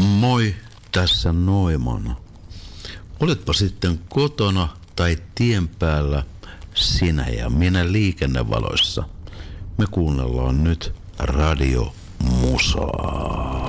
Moi, tässä Noiman. Oletpa sitten kotona tai tien päällä, sinä ja minä liikennevaloissa. Me kuunnellaan nyt Radio Musaa.